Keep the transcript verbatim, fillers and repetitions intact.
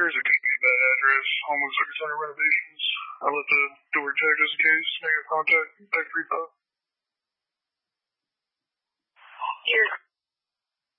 sure as it couldn't be a bad address. Home looks like it's under renovations. I left the door checked just in case. Negative contact, back three five.